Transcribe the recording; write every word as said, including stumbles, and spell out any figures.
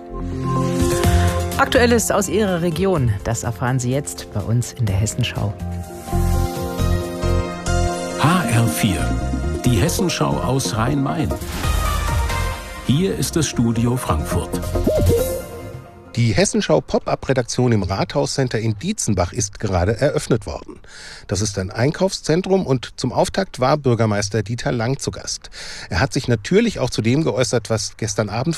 Aktuelles aus Ihrer Region, das erfahren Sie jetzt bei uns in der Hessenschau. H R vier, die Hessenschau aus Rhein-Main. Hier ist das Studio Frankfurt. Die Hessenschau Pop-up-Redaktion im Rathauscenter in Dietzenbach ist gerade eröffnet worden. Das ist ein Einkaufszentrum und zum Auftakt war Bürgermeister Dieter Lang zu Gast. Er hat sich natürlich auch zu dem geäußert, was gestern Abend